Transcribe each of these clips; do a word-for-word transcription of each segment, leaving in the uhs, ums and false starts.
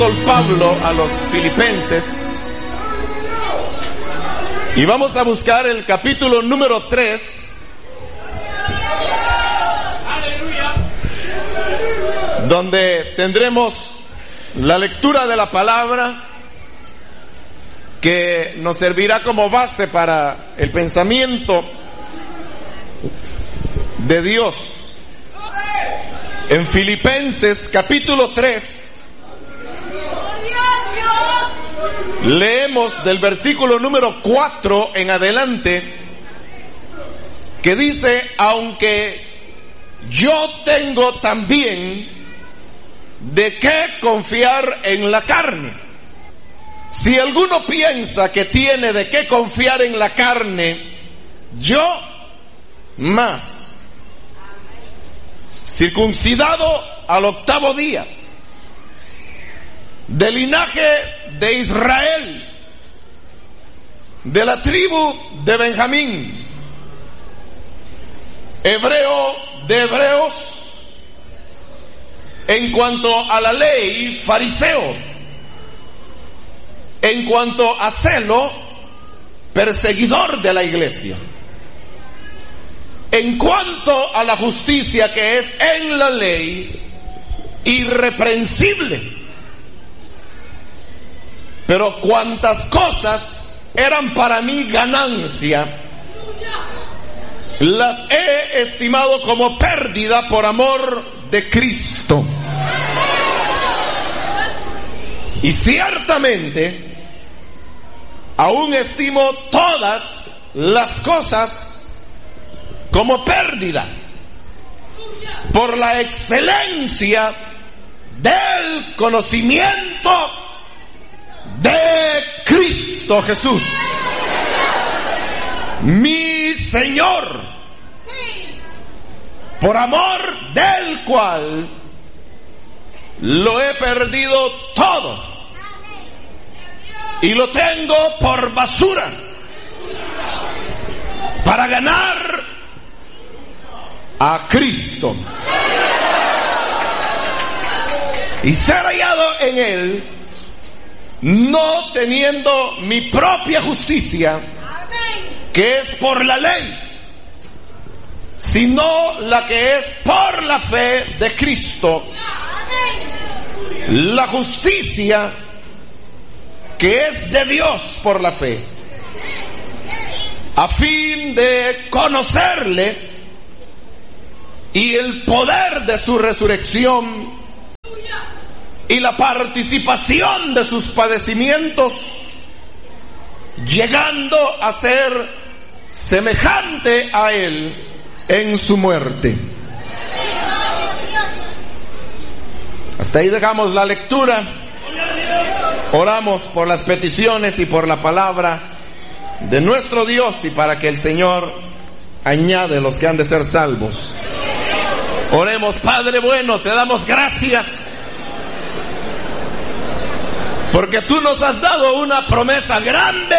Pablo a los Filipenses, y vamos a buscar el capítulo número tres, donde tendremos la lectura de la palabra que nos servirá como base para el pensamiento de Dios. En Filipenses capítulo tres leemos del versículo número cuatro en adelante, que dice: aunque yo tengo también de qué confiar en la carne. Si alguno piensa que tiene de qué confiar en la carne, yo más, circuncidado al octavo día, del linaje de Israel, de la tribu de Benjamín, hebreo de hebreos, en cuanto a la ley, fariseo, en cuanto a celo, perseguidor de la iglesia, en cuanto a la justicia que es en la ley, irreprensible. Pero cuantas cosas eran para mí ganancia, las he estimado como pérdida por amor de Cristo. Y ciertamente, aún estimo todas las cosas como pérdida por la excelencia del conocimiento de Cristo Jesús, mi Señor, por amor del cual lo he perdido todo y lo tengo por basura para ganar a Cristo y ser hallado en Él, no teniendo mi propia justicia, que es por la ley, sino la que es por la fe de Cristo, la justicia que es de Dios por la fe, a fin de conocerle y el poder de su resurrección y la participación de sus padecimientos, llegando a ser semejante a Él en su muerte. Hasta ahí dejamos la lectura. Oramos por las peticiones y por la palabra de nuestro Dios, y para que el Señor añade los que han de ser salvos. Oremos. Padre bueno, te damos gracias porque tú nos has dado una promesa grande,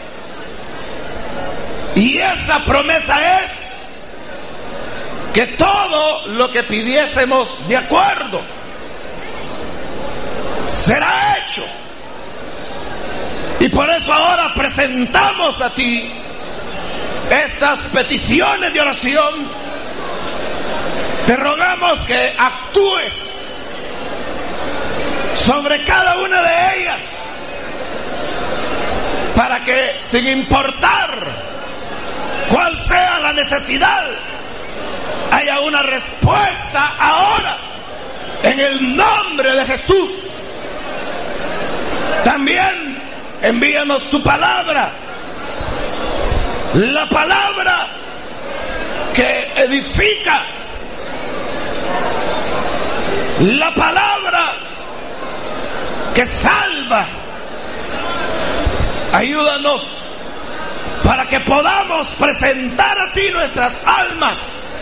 y esa promesa es que todo lo que pidiésemos de acuerdo será hecho. Y por eso ahora presentamos a ti estas peticiones de oración. Te rogamos que actúes sobre cada una de ellas, para que, sin importar cuál sea la necesidad, haya una respuesta ahora, en el nombre de Jesús. También envíanos tu palabra, la palabra que edifica, la palabra que salva. Ayúdanos para que podamos presentar a ti nuestras almas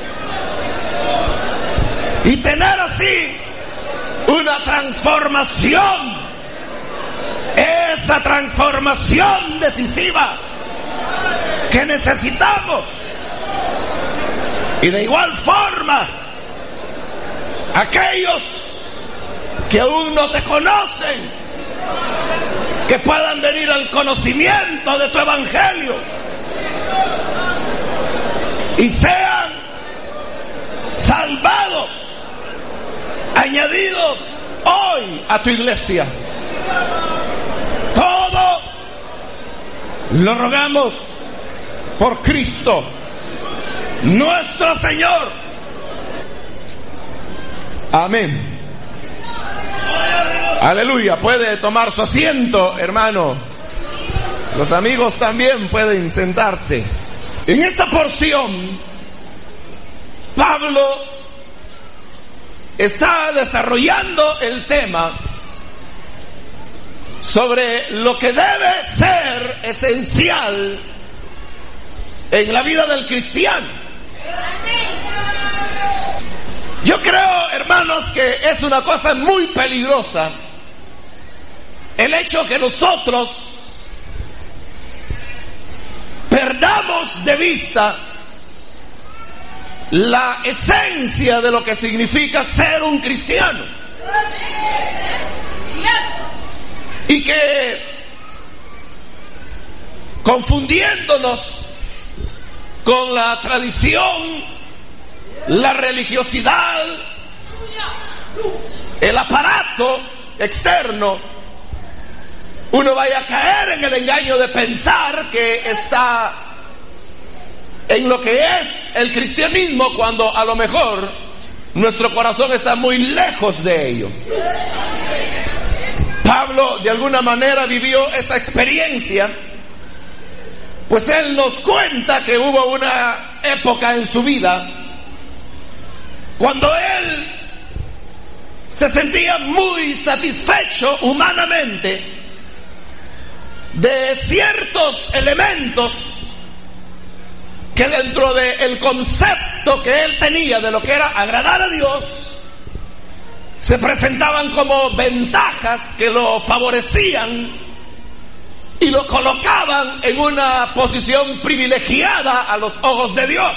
y tener así una transformación, esa transformación decisiva que necesitamos. Y de igual forma, aquellos que aún no te conocen, que puedan venir al conocimiento de tu evangelio y sean salvados, añadidos hoy a tu iglesia. Todo lo rogamos por Cristo nuestro Señor. Amén. Aleluya. Puede tomar su asiento, hermano. Los amigos también pueden sentarse. En esta porción, Pablo está desarrollando el tema sobre lo que debe ser esencial en la vida del cristiano. Yo creo, hermanos, que es una cosa muy peligrosa el hecho que nosotros perdamos de vista la esencia de lo que significa ser un cristiano. Y que, confundiéndonos con la tradición, la religiosidad, el aparato externo, uno vaya a caer en el engaño de pensar que está en lo que es el cristianismo, cuando a lo mejor nuestro corazón está muy lejos de ello. Pablo de alguna manera vivió esta experiencia, pues él nos cuenta que hubo una época en su vida cuando él se sentía muy satisfecho humanamente de ciertos elementos que dentro del concepto que él tenía de lo que era agradar a Dios se presentaban como ventajas que lo favorecían y lo colocaban en una posición privilegiada a los ojos de Dios.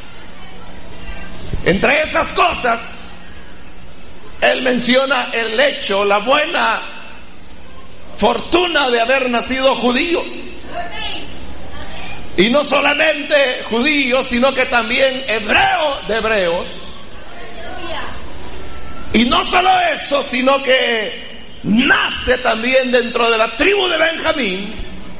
Entre esas cosas, él menciona el hecho, la buena fortuna de haber nacido judío. Y no solamente judío, sino que también hebreo de hebreos. Y no solo eso, sino que nace también dentro de la tribu de Benjamín,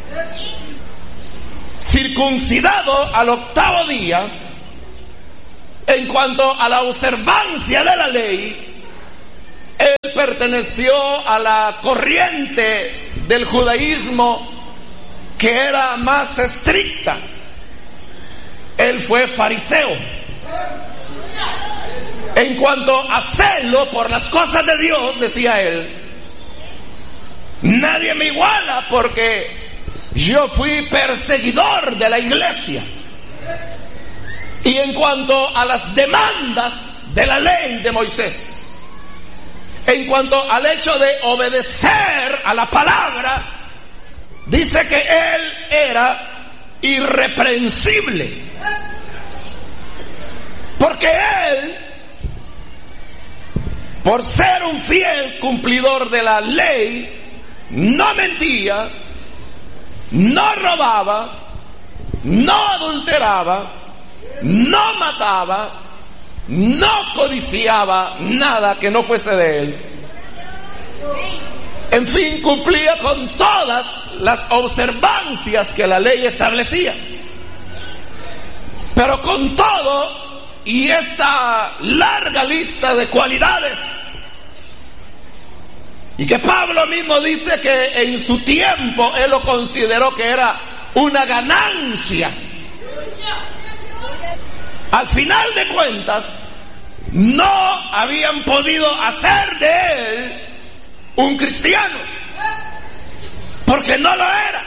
circuncidado al octavo día. En cuanto a la observancia de la ley, él perteneció a la corriente del judaísmo que era más estricta. Él fue fariseo. En cuanto a celo por las cosas de Dios, decía él, nadie me iguala porque yo fui perseguidor de la iglesia. Y en cuanto a las demandas de la ley de Moisés, en cuanto al hecho de obedecer a la palabra, dice que él era irreprensible. Porque él, por ser un fiel cumplidor de la ley, no mentía, no robaba, no adulteraba, no mataba, no codiciaba nada que no fuese de él. En fin, cumplía con todas las observancias que la ley establecía. Pero con todo, y esta larga lista de cualidades, y que Pablo mismo dice que en su tiempo él lo consideró que era una ganancia, al final de cuentas no habían podido hacer de él un cristiano, porque no lo era,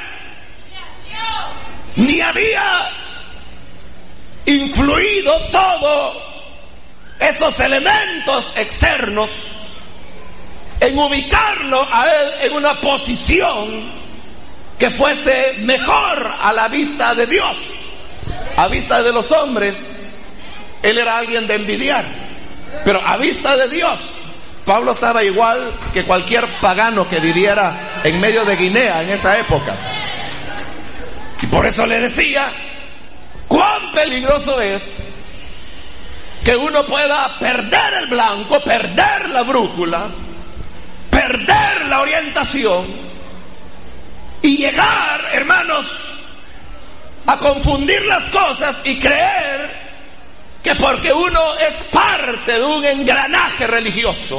ni había influido todos esos elementos externos en ubicarlo a él en una posición que fuese mejor a la vista de Dios. A vista de los hombres, él era alguien de envidiar, pero a vista de Dios, Pablo estaba igual que cualquier pagano que viviera en medio de Guinea en esa época. Y por eso le decía, cuán peligroso es que uno pueda perder el blanco, perder la brújula, perder la orientación y llegar, hermanos, a confundir las cosas y creer que porque uno es parte de un engranaje religioso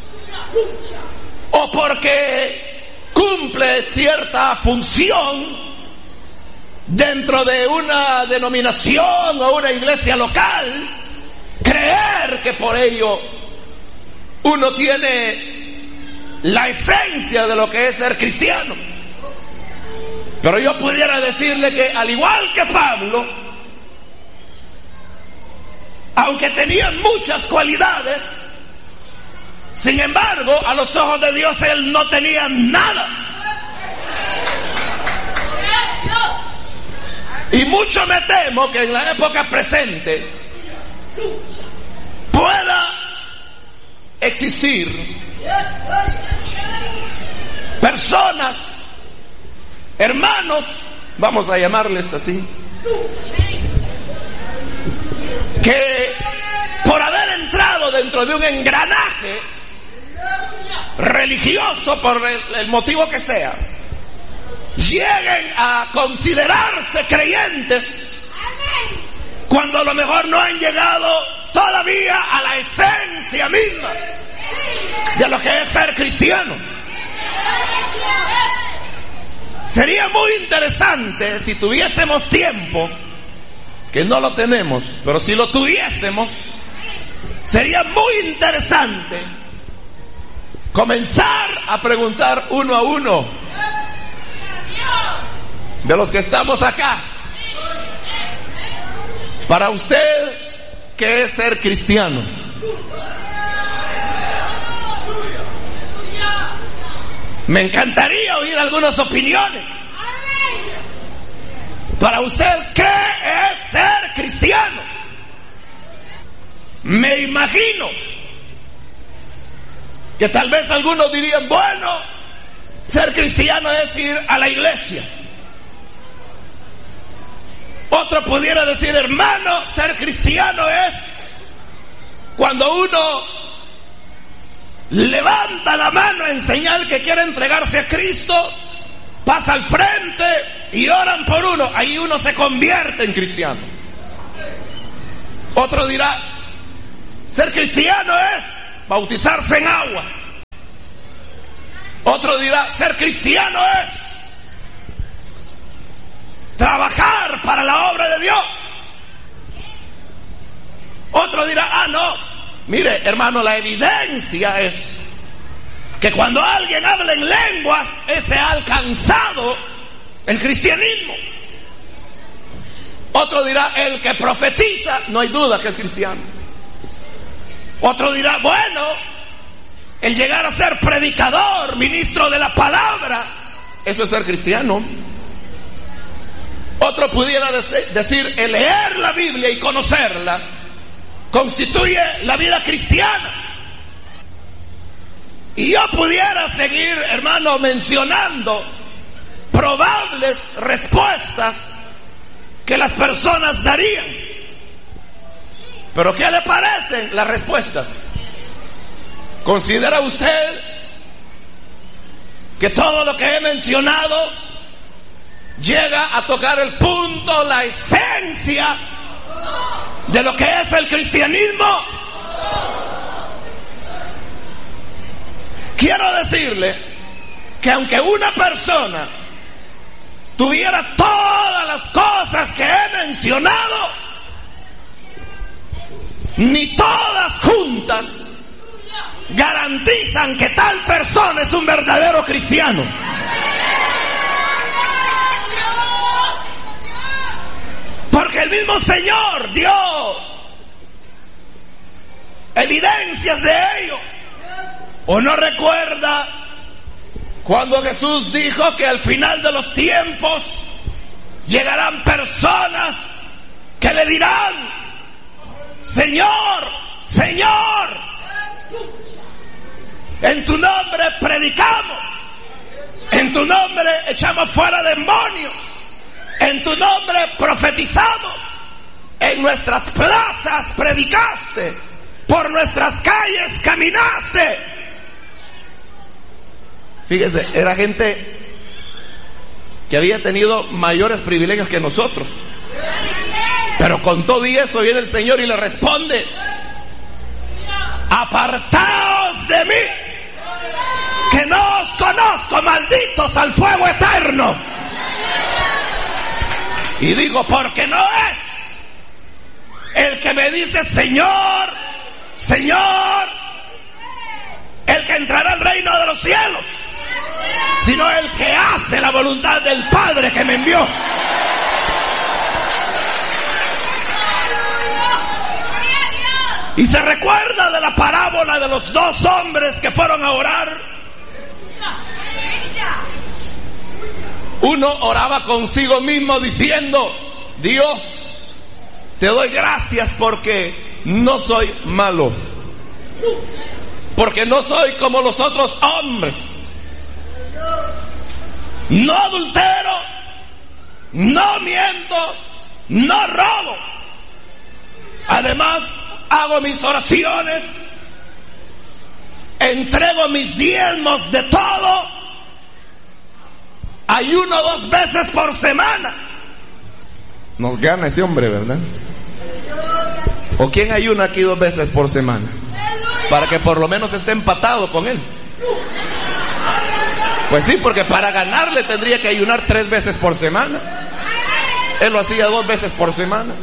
o porque cumple cierta función dentro de una denominación o una iglesia local, creer que por ello uno tiene la esencia de lo que es ser cristiano. Pero yo pudiera decirle que al igual que Pablo, aunque tenía muchas cualidades, sin embargo, a los ojos de Dios él no tenía nada. Y mucho me temo que en la época presente pueda existir personas, hermanos, vamos a llamarles así, que por haber entrado dentro de un engranaje religioso, por el, el motivo que sea, lleguen a considerarse creyentes cuando a lo mejor no han llegado todavía a la esencia misma de lo que es ser cristiano. Sería muy interesante si tuviésemos tiempo, que no lo tenemos, pero si lo tuviésemos, sería muy interesante comenzar a preguntar uno a uno de los que estamos acá, para usted, ¿qué es ser cristiano? Me encantaría oír algunas opiniones. Para usted, ¿qué es ser cristiano? Me imagino que tal vez algunos dirían, bueno, ser cristiano es ir a la iglesia. Otro pudiera decir, hermano, ser cristiano es cuando uno levanta la mano en señal que quiere entregarse a Cristo, pasa al frente y oran por uno, ahí uno se convierte en cristiano. Otro dirá, ser cristiano es bautizarse en agua. Otro dirá, ser cristiano es trabajar para la obra de Dios. Otro dirá, ah no, mire hermano, la evidencia es que cuando alguien habla en lenguas, ese ha alcanzado el cristianismo. Otro dirá, el que profetiza, no hay duda que es cristiano. Otro dirá, bueno, el llegar a ser predicador, ministro de la palabra, eso es ser cristiano. Otro pudiera decir, el leer la Biblia y conocerla constituye la vida cristiana. Y yo pudiera seguir, hermano, mencionando probables respuestas que las personas darían. Pero ¿qué le parecen las respuestas? ¿Considera usted que todo lo que he mencionado llega a tocar el punto, la esencia de lo que es el cristianismo? Quiero decirle que aunque una persona tuviera todas las cosas que he mencionado, ni todas juntas garantizan que tal persona es un verdadero cristiano. Porque el mismo Señor dio evidencias de ello. ¿O no recuerda cuando Jesús dijo que al final de los tiempos llegarán personas que le dirán, Señor, Señor, En tu nombre predicamos. En tu nombre echamos fuera demonios. En tu nombre profetizamos. En nuestras plazas predicaste. Por nuestras calles caminaste. Fíjese, era gente que había tenido mayores privilegios que nosotros. Pero con todo y eso viene el Señor y le responde: apartaos de mí, que no os conozco, malditos al fuego eterno. Y digo, porque no es el que me dice Señor, Señor, el que entrará al reino de los cielos, sino el que hace la voluntad del Padre que me envió. Y se recuerda de la parábola de los dos hombres que fueron a orar. Uno oraba consigo mismo diciendo: Dios, te doy gracias porque no soy malo, porque no soy como los otros hombres, no adultero, no miento, no robo, además hago mis oraciones, entrego mis diezmos de todo, ayuno dos veces por semana. Nos gana ese hombre, ¿verdad? ¿O quién ayuna aquí dos veces por semana? Para que por lo menos esté empatado con él. Pues sí, porque para ganarle tendría que ayunar tres veces por semana. Él lo hacía dos veces por semana.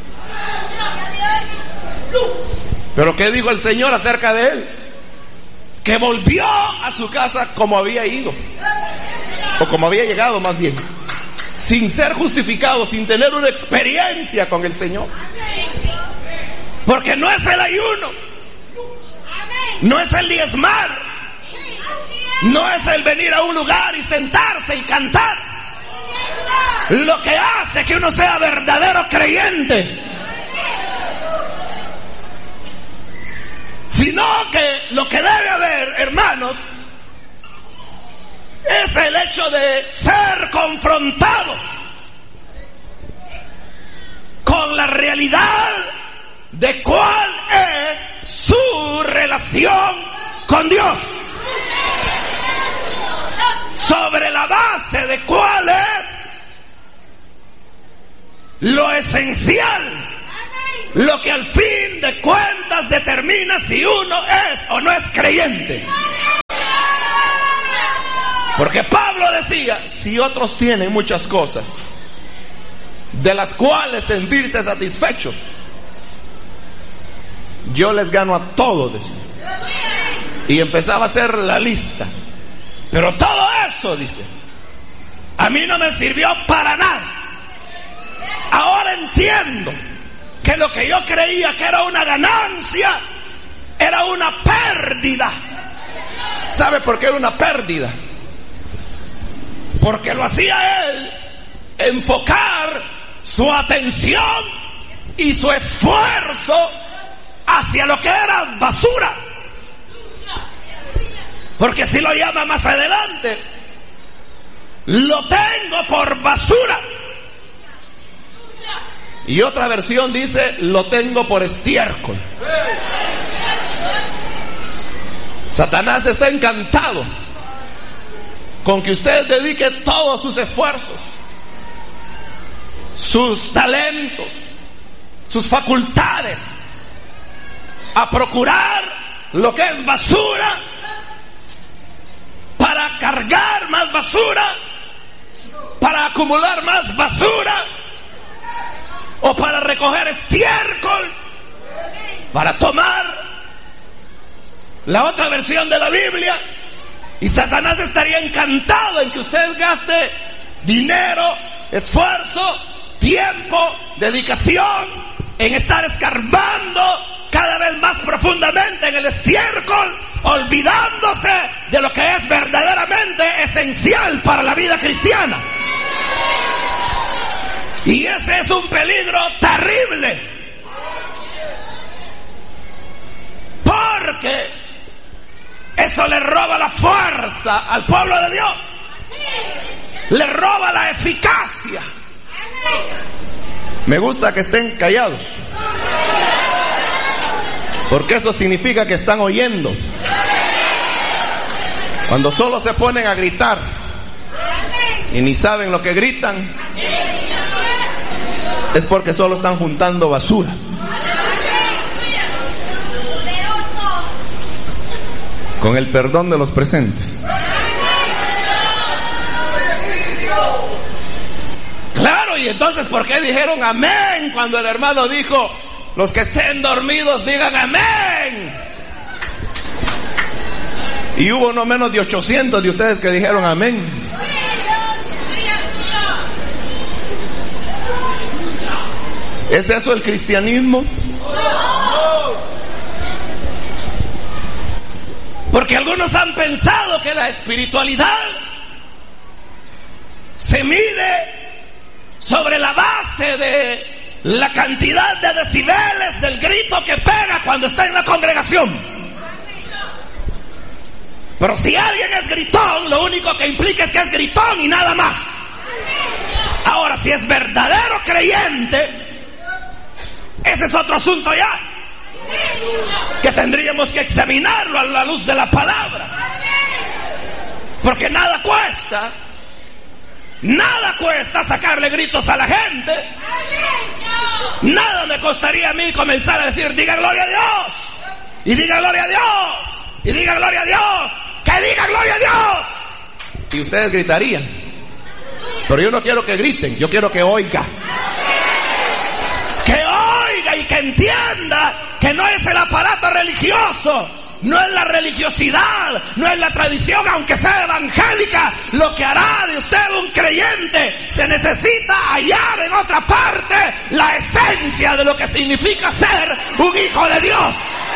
Pero ¿qué dijo el Señor acerca de él? Que volvió a su casa como había ido, o como había llegado más bien, sin ser justificado, sin tener una experiencia con el Señor. Porque no es el ayuno, no es el diezmar, no es el venir a un lugar y sentarse y cantar lo que hace que uno sea verdadero creyente, sino que lo que debe haber, hermanos, es el hecho de ser confrontados con la realidad de cuál es su relación con Dios, sobre la base de cuál es lo esencial, lo que al fin de cuentas determina si uno es o no es creyente. Porque Pablo decía: si otros tienen muchas cosas de las cuales sentirse satisfechos, yo les gano a todos, decía. Y empezaba a hacer la lista. Pero todo eso, dice, a mí no me sirvió para nada. Ahora entiendo que lo que yo creía que era una ganancia era una pérdida. ¿Sabe por qué era una pérdida? Porque lo hacía él enfocar su atención y su esfuerzo hacia lo que era basura. Porque si lo llama más adelante, lo tengo por basura. Y otra versión dice: lo tengo por estiércol. Satanás está encantado con que usted dedique todos sus esfuerzos, sus talentos, sus facultades a procurar lo que es basura, para cargar más basura, para acumular más basura, o para recoger estiércol, para tomar la otra versión de la Biblia. Y Satanás estaría encantado en que usted gaste dinero, esfuerzo, tiempo, dedicación en estar escarbando cada vez más profundamente en el estiércol, olvidándose de lo que es verdaderamente esencial para la vida cristiana. Y ese es un peligro terrible, porque Eso le roba la fuerza al pueblo de Dios. Le roba la eficacia. Me gusta que estén callados, porque eso significa que están oyendo. Cuando solo se ponen a gritar y ni saben lo que gritan, es porque solo están juntando basura. Con el perdón de los presentes. Claro, y entonces, ¿por qué dijeron amén cuando el hermano dijo, los que estén dormidos digan amén? Y hubo no menos de ochocientos de ustedes que dijeron amén. ¿Es eso el cristianismo? Porque algunos han pensado que la espiritualidad se mide sobre la base de la cantidad de decibeles del grito que pega cuando está en la congregación. Pero si alguien es gritón, lo único que implica es que es gritón y nada más. Ahora, si es verdadero creyente, ese es otro asunto ya, que tendríamos que examinarlo a la luz de la palabra. Porque nada cuesta, nada cuesta sacarle gritos a la gente. Nada me costaría a mí comenzar a decir, diga gloria a Dios, y diga gloria a Dios, y diga gloria a Dios, que diga gloria a Dios. Y ustedes gritarían. Pero yo no quiero que griten, yo quiero que oiga. Que oiga y que entienda que no es el aparato religioso, no es la religiosidad, no es la tradición, aunque sea evangélica, lo que hará de usted un creyente. Se necesita hallar en otra parte la esencia de lo que significa ser un hijo de Dios.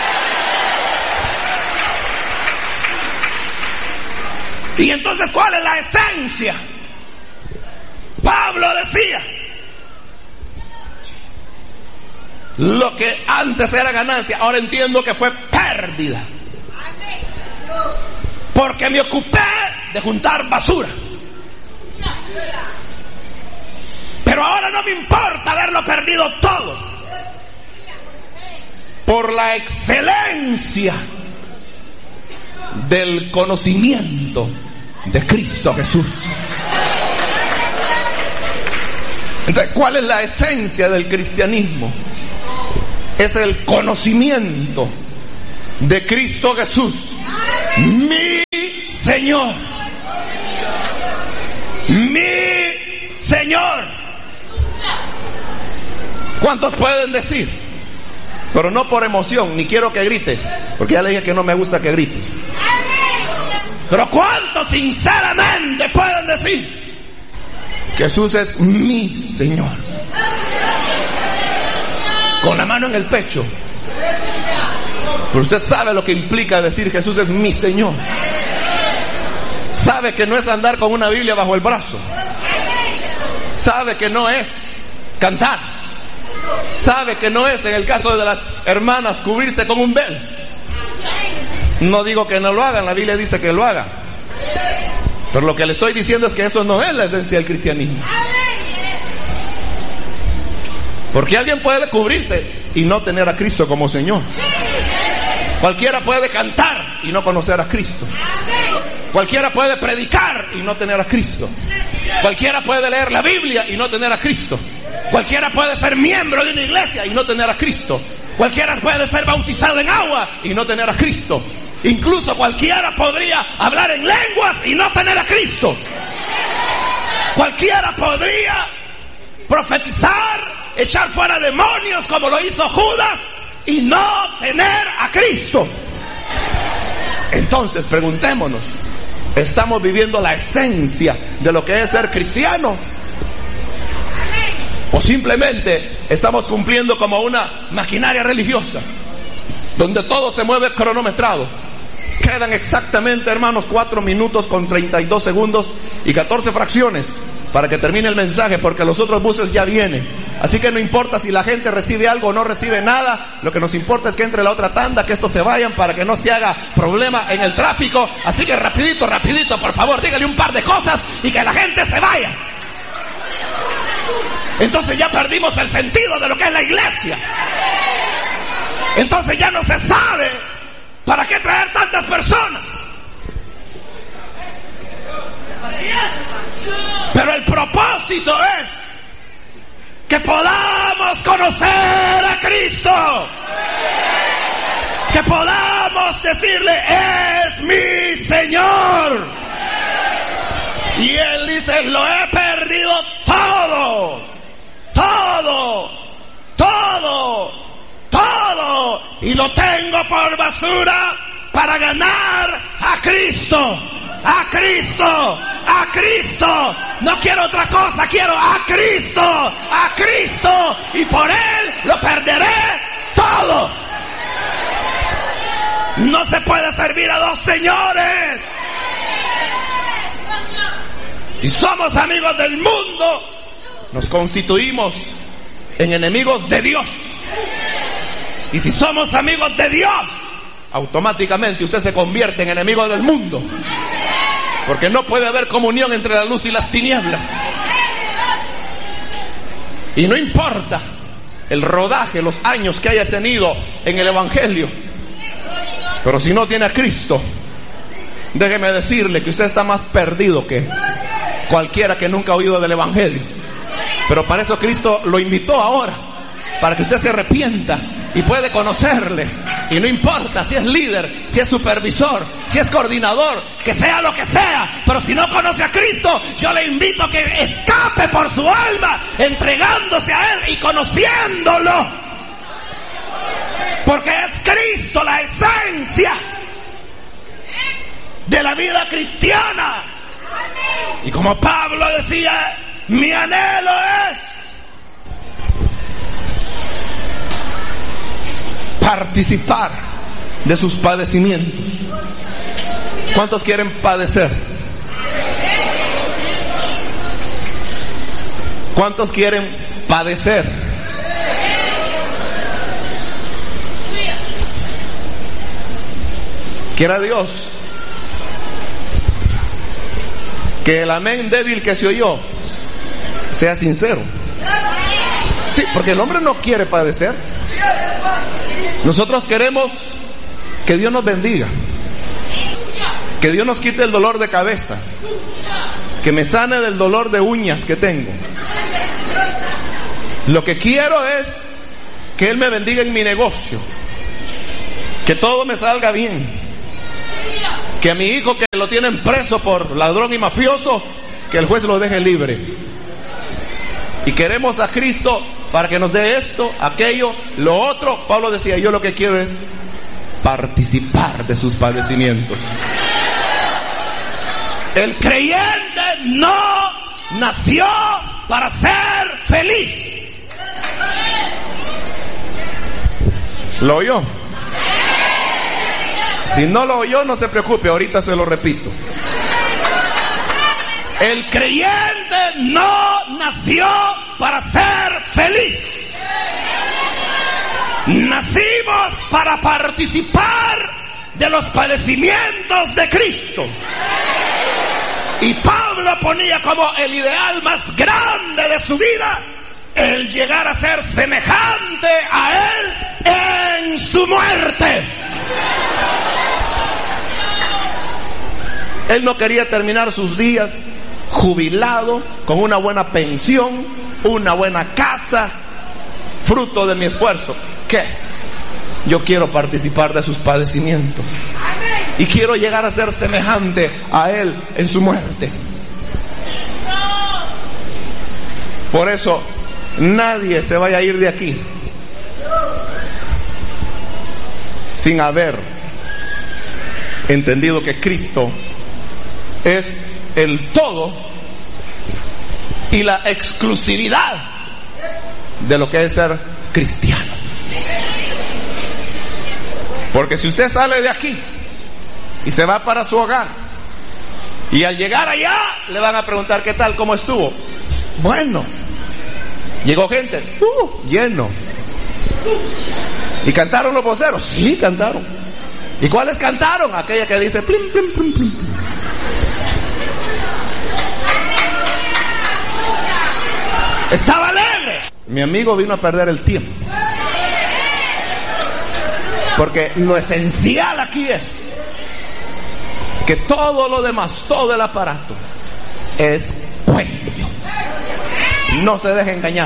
Y entonces, ¿cuál es la esencia? Pablo decía, lo que antes era ganancia, ahora entiendo que fue pérdida, porque me ocupé de juntar basura. Pero ahora no me importa haberlo perdido todo, por la excelencia del conocimiento de Cristo Jesús. Entonces, ¿cuál es la esencia del cristianismo? Es el conocimiento de Cristo Jesús, mi Señor, mi Señor. ¿Cuántos pueden decir? Pero no por emoción, ni quiero que grite, porque ya le dije que no me gusta que grites. Pero ¿cuántos sinceramente pueden decir? Jesús es mi Señor. Con la mano en el pecho. Pero usted sabe lo que implica decir Jesús es mi Señor. Sabe que no es andar con una Biblia bajo el brazo. Sabe que no es cantar. Sabe que no es, en el caso de las hermanas, cubrirse con un velo. No digo que no lo hagan, la Biblia dice que lo hagan. Pero lo que le estoy diciendo es que eso no es la esencia del cristianismo. Porque alguien puede cubrirse y no tener a Cristo como Señor. Cualquiera puede cantar y no conocer a Cristo. Cualquiera puede predicar y no tener a Cristo. Cualquiera puede leer la Biblia y no tener a Cristo. Cualquiera puede ser miembro de una iglesia y no tener a Cristo. Cualquiera puede ser bautizado en agua y no tener a Cristo. Incluso cualquiera podría hablar en lenguas y no tener a Cristo. Cualquiera podría profetizar, echar fuera demonios como lo hizo Judas y no tener a Cristo. Entonces preguntémonos, ¿estamos viviendo la esencia de lo que es ser cristiano? ¿O simplemente estamos cumpliendo como una maquinaria religiosa donde todo se mueve cronometrado? Quedan exactamente, hermanos, cuatro minutos con treinta y dos segundos y catorce fracciones para que termine el mensaje, porque los otros buses ya vienen. Así que no importa si la gente recibe algo o no recibe nada, lo que nos importa es que entre la otra tanda, que estos se vayan para que no se haga problema en el tráfico. Así que rapidito, rapidito, por favor, dígale un par de cosas y que la gente se vaya. Entonces ya perdimos el sentido de lo que es la iglesia. Entonces ya no se sabe para qué traer tantas personas. Pero el propósito es que podamos conocer a Cristo, que podamos decirle: es mi Señor. Y Él dice: lo he perdido todo, todo, todo, todo, y lo tengo por basura para ganar a Cristo. A Cristo, a Cristo, no quiero otra cosa, quiero a Cristo, a Cristo, y por Él lo perderé todo. No se puede servir a dos señores. Si somos amigos del mundo, nos constituimos en enemigos de Dios. Y si somos amigos de Dios, automáticamente usted se convierte en enemigo del mundo, porque no puede haber comunión entre la luz y las tinieblas. Y no importa el rodaje, los años que haya tenido en el Evangelio, pero si no tiene a Cristo, déjeme decirle que usted está más perdido que cualquiera que nunca ha oído del Evangelio. Pero para eso Cristo lo invitó ahora, para que usted se arrepienta y puede conocerle. Y no importa si es líder, si es supervisor, si es coordinador, que sea lo que sea, pero si no conoce a Cristo, yo le invito a que escape por su alma, entregándose a Él y conociéndolo, porque es Cristo la esencia de la vida cristiana. Y como Pablo decía, mi anhelo es participar de sus padecimientos. ¿Cuántos quieren padecer? ¿Cuántos quieren padecer? Quiera Dios que el amén débil que se oyó sea sincero. Sí, porque el hombre no quiere padecer. Nosotros queremos que Dios nos bendiga, que Dios nos quite el dolor de cabeza, que me sane del dolor de uñas que tengo. Lo que quiero es que Él me bendiga en mi negocio, que todo me salga bien, que a mi hijo que lo tienen preso por ladrón y mafioso, que el juez lo deje libre. Y queremos a Cristo para que nos dé esto, aquello, lo otro. Pablo decía, yo lo que quiero es participar de sus padecimientos. El creyente no nació para ser feliz. ¿Lo oyó? Si no lo oyó, no se preocupe, ahorita se lo repito. El creyente no nació para ser feliz. Nacimos para participar de los padecimientos de Cristo. Y Pablo ponía como el ideal más grande de su vida el llegar a ser semejante a Él en su muerte. Él no quería terminar sus días jubilado, con una buena pensión, una buena casa, fruto de mi esfuerzo. ¿Qué? Yo quiero participar de sus padecimientos y quiero llegar a ser semejante a Él en su muerte. Por eso nadie se vaya a ir de aquí sin haber entendido que Cristo es el todo y la exclusividad de lo que es ser cristiano. Porque si usted sale de aquí y se va para su hogar Y al llegar allá, le van a preguntar qué tal, cómo estuvo. Bueno. Llegó gente, uh, lleno. ¿Y cantaron los voceros? Sí, cantaron. ¿Y cuáles cantaron? Aquella que dice plim, plim, plim, plim. Estaba alegre. Mi amigo vino a perder el tiempo. Porque lo esencial aquí es que todo lo demás, todo el aparato es cuento. No se deje engañar.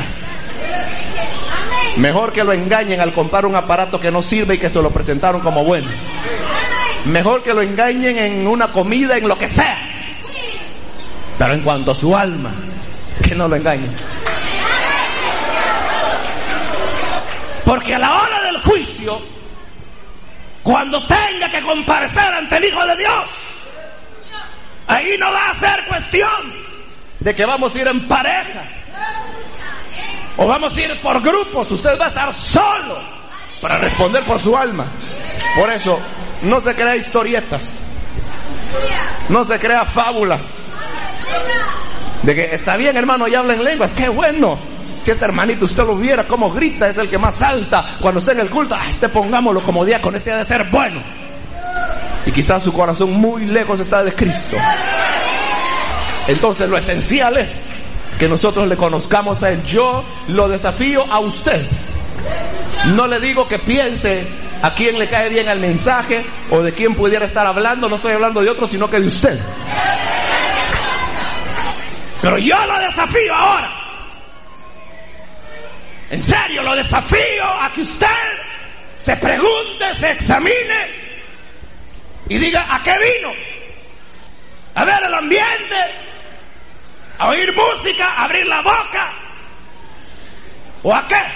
Mejor que lo engañen al comprar un aparato que no sirve y que se lo presentaron como bueno. Mejor que lo engañen en una comida, en lo que sea. Pero en cuanto a su alma, que no lo engañen. Porque a la hora del juicio, cuando tenga que comparecer ante el Hijo de Dios, ahí no va a ser cuestión de que vamos a ir en pareja o vamos a ir por grupos. Usted va a estar solo para responder por su alma. Por eso, no se crea historietas, no se crea fábulas de que está bien, hermano, y habla en lenguas. ¡Qué bueno! Si este hermanito usted lo viera cómo grita, es el que más salta cuando está en el culto. Ah, este pongámoslo como diácono, este ha de ser bueno. Y quizás su corazón muy lejos está de Cristo. Entonces lo esencial es que nosotros le conozcamos a Él. Yo lo desafío a usted. No le digo que piense a quién le cae bien el mensaje o de quién pudiera estar hablando. No estoy hablando de otro, sino que de usted. Pero yo lo desafío ahora. En serio, lo desafío a que usted se pregunte, se examine y diga: ¿a qué vino? A ver el ambiente, a oír música, a abrir la boca, ¿o a qué?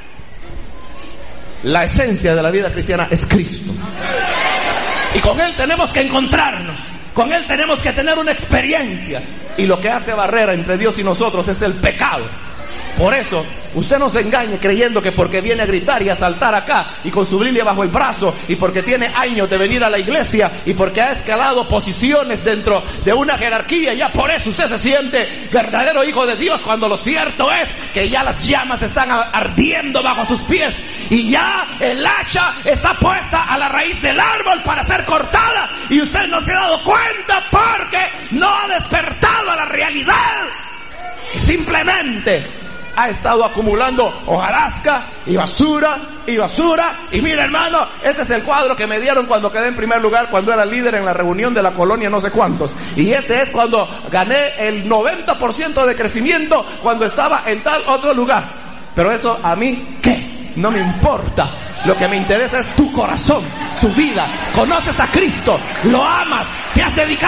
La esencia de la vida cristiana es Cristo, y con Él tenemos que encontrarnos, con Él tenemos que tener una experiencia, y lo que hace barrera entre Dios y nosotros es el pecado. Por eso, usted no se engañe creyendo que porque viene a gritar y a saltar acá y con su Biblia bajo el brazo, y porque tiene años de venir a la iglesia y porque ha escalado posiciones dentro de una jerarquía, ya por eso usted se siente verdadero hijo de Dios, cuando lo cierto es que ya las llamas están ardiendo bajo sus pies y ya el hacha está puesta a la raíz del árbol para ser cortada, y usted no se ha dado cuenta porque no ha despertado a la realidad y simplemente ha estado acumulando hojarasca y basura y basura. Y mira, hermano, este es el cuadro que me dieron cuando quedé en primer lugar, cuando era líder en la reunión de la colonia no sé cuántos, y este es cuando gané el noventa por ciento de crecimiento cuando estaba en tal otro lugar. Pero eso a mí, ¿qué? No me importa. Lo que me interesa es tu corazón, tu vida. Conoces a Cristo, lo amas, te has dedicado